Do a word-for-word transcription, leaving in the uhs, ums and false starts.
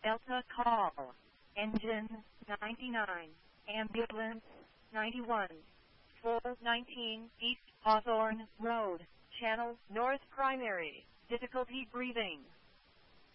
Delta call. Engine ninety-nine. Ambulance ninety-one. Full nineteen East Hawthorne Road. Channel North Primary. Difficulty breathing.